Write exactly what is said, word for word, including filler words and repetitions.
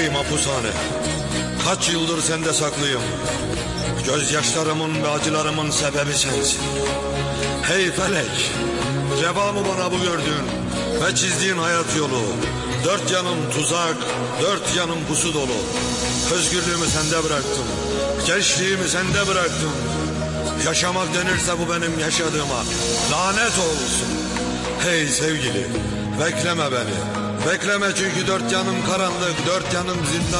Ey mapushane, kaç yıldır sende saklıyım. Gözyaşlarımın ve acılarımın sebebi sensin. Hey felek, cevabı bana bu gördüğün ve çizdiğin hayat yolu. Dört yanım tuzak, dört yanım pusu dolu. Özgürlüğümü sende bıraktım, gençliğimi sende bıraktım. Yaşamak denirse bu benim yaşadığıma lanet olsun. Hey sevgili, bekleme beni. Bekleme çünkü dört yanım karanlık, dört yanım zindan.